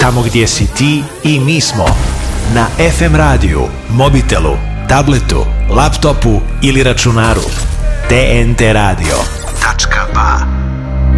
Tamo gdje si ti i mi smo. Na FM radiju, mobitelu, tabletu, laptopu ili računaru. TNT radio.